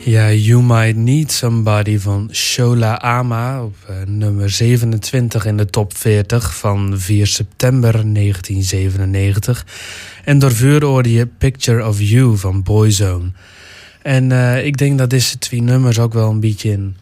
Ja, You Might Need Somebody van Shola Ama op nummer 27 in de top 40 van 4 september 1997. En daarvoor hoorde je Picture of You van Boyzone. En ik denk dat deze twee nummers ook wel een beetje in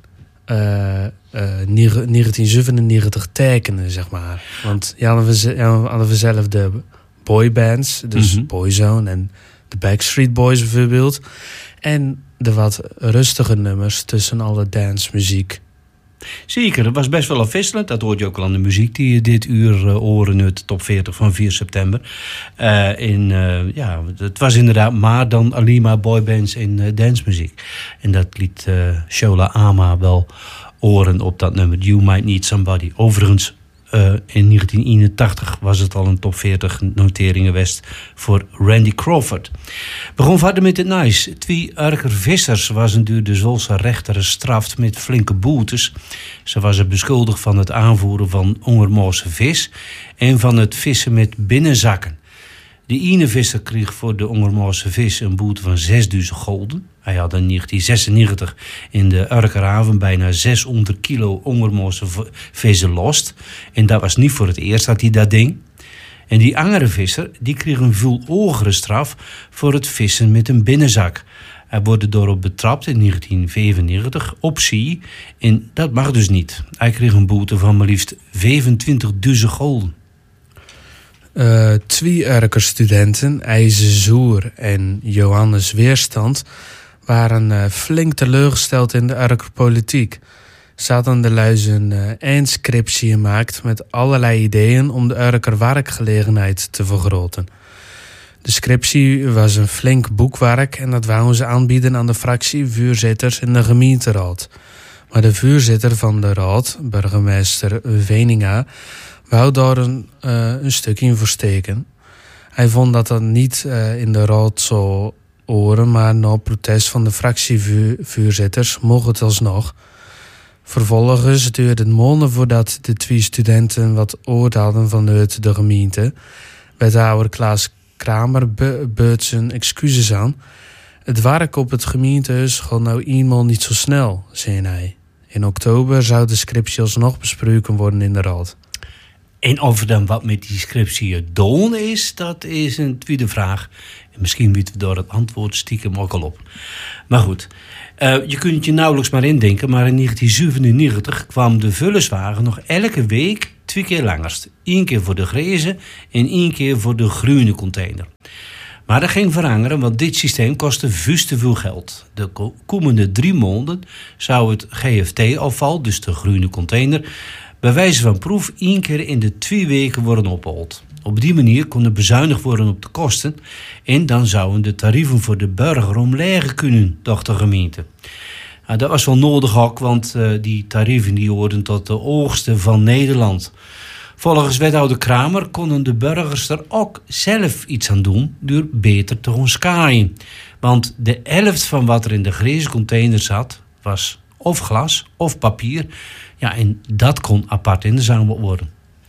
1997 tekenen, zeg maar. Want hadden we zelf de boybands, dus Boyzone en de Backstreet Boys bijvoorbeeld. En de wat rustige nummers tussen alle dancemuziek. Zeker, dat was best wel afwisselend. Dat hoort je ook al aan de muziek die je dit uur horen uit de top 40 van 4 september. Het was inderdaad maar dan alleen maar boybands en dancemuziek. En dat liet Shola Ama wel horen op dat nummer. You Might Need Somebody. Overigens, in 1981 was het al een top 40 noteringen west voor Randy Crawford. We gaan verder met het nice. Twee Urker vissers waren door de Zwolse rechter gestraft met flinke boetes. Ze waren beschuldigd van het aanvoeren van ongermoose vis en van het vissen met binnenzakken. De ene visser kreeg voor de ongermoose vis een boete van 6000 gulden. Hij had in 1996 in de Urkerhaven bijna 600 kilo ongermoose vissen lost. En dat was niet voor het eerst dat hij dat deed. En die andere visser die kreeg een veel hogere straf voor het vissen met een binnenzak. Hij wordt erop betrapt in 1995 op zee. En dat mag dus niet. Hij kreeg een boete van maar liefst 25.000 gulden. Twee Urker-studenten, IJze Zoer en Johannes Weerstand, waren flink teleurgesteld in de Urker-politiek. Ze hadden de luizen een eindscriptie gemaakt met allerlei ideeën om de Urker werkgelegenheid te vergroten. De scriptie was een flink boekwerk en dat wouden ze aanbieden aan de fractievoorzitters in de gemeenteraad. Maar de voorzitter van de raad, burgemeester Veninga, wou daar een stukje in versteken. Hij vond dat niet in de raad zou horen, maar na protest van de fractievoorzitters mocht het alsnog. Vervolgens duurde het maanden voordat de twee studenten wat oord hadden vanuit de gemeente. Wethouder Klaas Kramer bood zijn excuses aan. Het werk op het gemeentehuis gaat nou eenmaal niet zo snel, zei hij. In oktober zou de scriptie alsnog besproken worden in de raad. En of er dan wat met die scriptie doen is, dat is een tweede vraag. En misschien weten we door het antwoord stiekem ook al op. Maar goed, je kunt het je nauwelijks maar indenken, maar in 1997 kwam de vullerswagen nog elke week 2 keer langers. 1 keer voor de grijze en 1 keer voor de groene container. Maar dat ging veranderen, want dit systeem kostte vuist te veel geld. De komende 3 maanden zou het GFT-afval, dus de groene container, bij wijze van proef 1 keer in de 2 weken worden opgehaald. Op die manier kon er bezuinigd worden op de kosten en dan zouden de tarieven voor de burger omlaag kunnen, dacht de gemeente. Dat was wel nodig ook, want die tarieven die hoorden tot de hoogste van Nederland. Volgens wethouder Kramer konden de burgers er ook zelf iets aan doen door beter te gaan skaaien. Want de helft van wat er in de grijze container zat was of glas of papier. Ja, en dat kon apart ingezameld worden.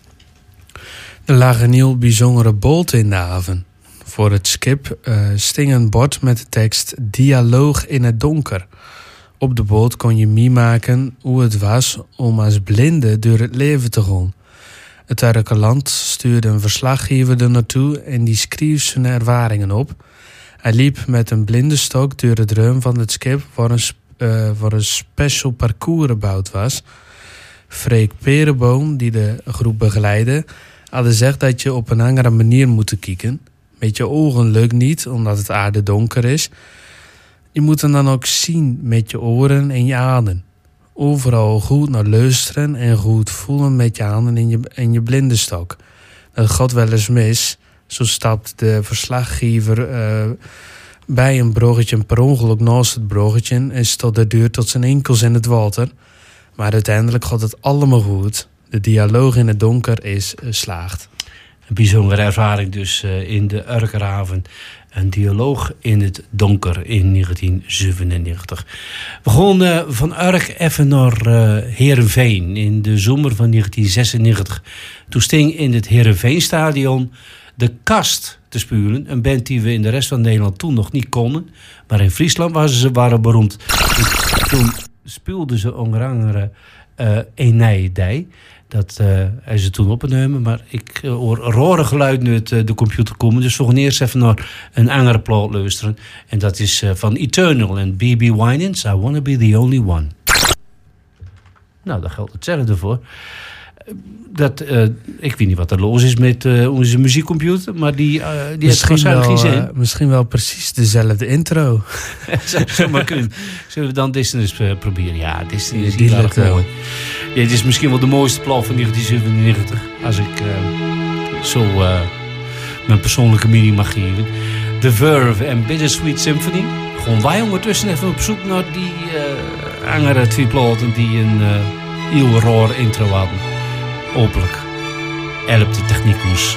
Er lag een heel bijzondere boot in de haven. Voor het schip sting een bord met de tekst Dialoog in het donker. Op de boot kon je meemaken hoe het was om als blinde door het leven te gaan. Het Urkerland stuurde een verslaggever er naartoe en die schreef zijn ervaringen op. Hij liep met een blinde stok door het ruim van het schip waar een special parcours gebouwd was. Freek Perenboom, die de groep begeleidde, had gezegd dat je op een andere manier moet kijken. Met je ogen lukt niet, omdat het aarde donker is. Je moet hem dan ook zien met je oren en je adem. Overal goed naar luisteren en goed voelen met je handen en je blinde stok. Dat gaat wel eens mis. Zo stapt de verslaggever bij een bruggetje per ongeluk naast het bruggetje en staat de deur tot zijn enkels in het water. Maar uiteindelijk gaat het allemaal goed. De dialoog in het donker is slaagd. Een bijzondere ervaring dus in de Urkerhaven. Een dialoog in het donker in 1997. We gaan van Urk even naar Heerenveen in de zomer van 1996. Toen sting in het Heerenveenstadion de Kast te spelen. Een band die we in de rest van Nederland toen nog niet konden. Maar in Friesland waren beroemd. Toen speelden ze onder andere Een Nije Dij. Dat is ze toen opgenomen. Maar ik hoor rare geluiden uit de computer komen. Dus we gaan eerst even naar een andere plaat luisteren. En dat is van Eternal en B.B. Winans. I Wanna Be The Only One. Nou, daar geldt hetzelfde voor. Ik weet niet wat er los is met onze muziekcomputer, maar die heeft waarschijnlijk geen zin. Misschien wel precies dezelfde intro. Zou zomaar kunnen. Zullen we dan Destiny proberen? Ja, Destiny is heel erg mooi. Ja, dit is misschien wel de mooiste plaat van 1997. Als ik zo mijn persoonlijke mening mag geven. The Verve en Bittersweet Symphony. Gewoon wij ondertussen even op zoek naar die andere twee platen die een heel raar intro hadden. Hopelijk helpt de techniek ons